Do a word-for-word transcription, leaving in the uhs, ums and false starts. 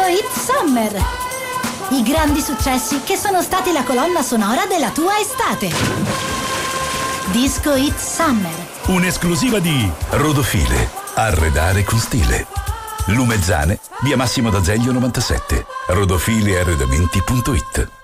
Hit Summer. I grandi successi che sono stati la colonna sonora della tua estate. Disco Hit Summer. Un'esclusiva di Rodofile. Arredare con stile. Lumezzane, via Massimo d'Azeglio novantasette. rodofile arredamenti punto it.